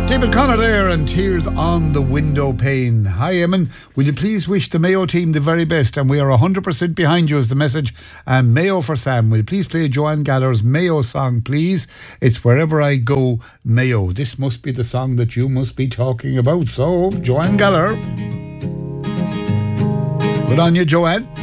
David Connor there and Tears on the Window Pane. Hi Eamon, will you please wish the Mayo team the very best, and we are 100% behind you is the message. And Mayo for Sam, will you please play Joanne Gallagher's Mayo song please? It's Wherever I Go Mayo. This must be the song that you must be talking about. So Joanne Gallagher, good on you Joanne.